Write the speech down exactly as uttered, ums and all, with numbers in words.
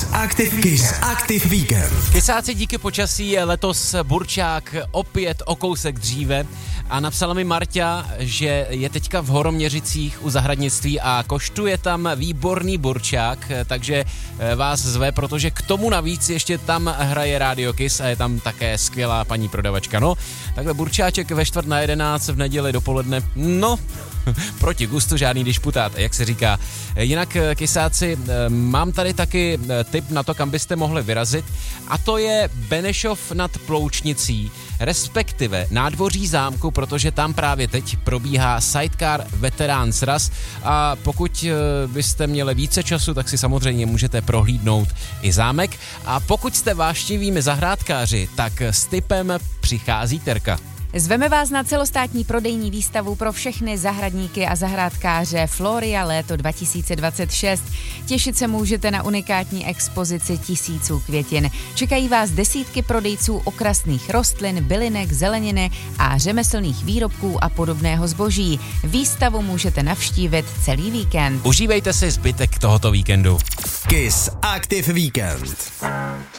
Kiss Active, Kiss Active Weekend. Kysáci, díky počasí je letos burčák opět o kousek dříve a napsala mi Marta, že je teďka v Horoměřicích u zahradnictví a koštuje tam výborný burčák, takže vás zve, protože k tomu navíc ještě tam hraje Radio Kiss a je tam také skvělá paní prodavačka. No, takhle burčáček ve čtvrt na jedenáct v neděli dopoledne, no, proti gustu žádný dišputát, jak se říká. Jinak, kysáci, mám tady taky tip na to, kam byste mohli vyrazit, a to je Benešov nad Ploučnicí, respektive nádvoří zámku, protože tam právě teď probíhá Sidecar Veterans Raz a pokud byste měli více času, tak si samozřejmě můžete prohlídnout i zámek. A pokud jste vášnivými zahrádkáři, tak s tipem přichází Terka. Zveme vás na celostátní prodejní výstavu pro všechny zahradníky a zahrádkáře Floria léto dva tisíce dvacet šest. Těšit se můžete na unikátní expozici tisíců květin. Čekají vás desítky prodejců okrasných rostlin, bylinek, zeleniny a řemeslných výrobků a podobného zboží. Výstavu můžete navštívit celý víkend. Užívejte si zbytek tohoto víkendu. Kiss Active Weekend.